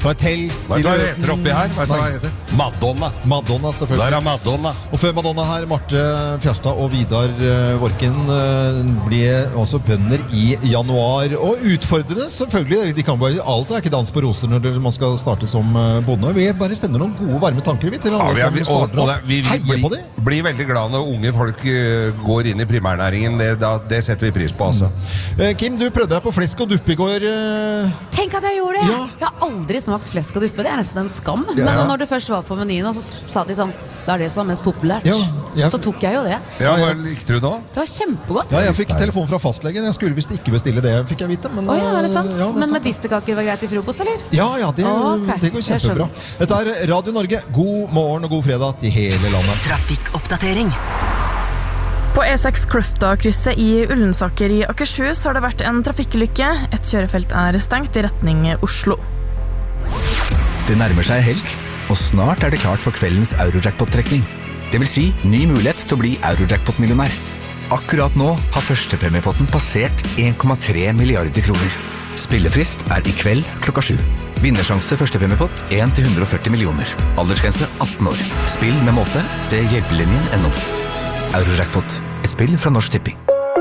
fra et telt. Vet du hva det heter oppi her? Vet du hva det heter? Madonna. Madonna, selvfølgelig. Der Madonna. Og før Madonna her, Marte Fjerstad og Vidar Vorken ble også bønder i januar. Og utfordrende, selvfølgelig. De kan bare alt. Det ikke dans på roser når man skal starte som bonde. Vi bare sender noen gode, varme tanker til alle som starter opp. Heier på dem. Blir veldig glad når unge folk går inn i primærnæringen. Det setter vi pris på, altså. Kim, du prøvde deg på flesk og duppe i går. Tenk at jeg gjorde det! Ja. Jeg har aldri smakt flesk og duppe. Det nesten en skam. Ja. Men når det først var på menyen, så sa de sånn, det det som var mest populært. Ja. Så tok jeg jo det. Ja, hva likte du nå? Det var kjempegodt. Ja, jeg fikk telefon fra fastlegen. Jeg skulle visst ikke bestille det, fikk jeg vite. Men, er det sant? Ja, det men sant. medisterkaker var greit til frokost, eller? Ja, det går kjempebra. Dette Radio Norge. God morgen og god fredag til hele landet. Trafikkoppdatering. På E6 Kløfta-krysset i Ullensaker i Akershus har det vært en trafikkulykke. Et kjørefelt stengt i retning Oslo. Det nærmer seg helg, og snart det klart for kveldens Eurojackpot-trekning. Det vil si, ny mulighet til å bli Eurojackpot-millionær. Akkurat nå har førstepremiepotten passert 1,3 milliarder kroner. Spillefrist i kveld klokka 7. Vinnersjanse førstepremiepott 1-140 millioner. Aldersgrense 18 år. Spill med måte. Se hjelpelinjen.no. Eurojackpot. Et spill fra Norsk Tipping.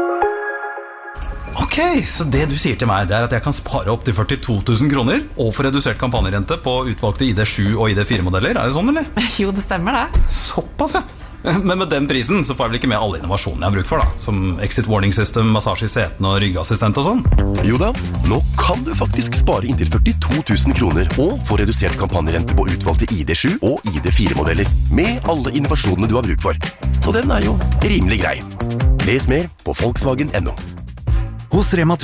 Ok, så det du sier til meg, det at jeg kan spare opp til 42 000 kroner og få redusert kampanjerente på utvalgte ID7 og ID4-modeller. Det sånn, eller? Jo, det stemmer det. Såpass, ja. Men med den prisen så får jeg vel ikke med alle innovasjonene jeg har bruk for da, som exit warning system, massasje i setene og ryggassistent og sånn. Jo da, nå kan du faktisk spare inntil 42 000 kroner og få redusert kampanjerente på utvalgte ID7 og ID4-modeller med alle innovasjonene du har bruk for. Så den jo rimelig grei. Les mer på Volkswagen.no. Hos Rema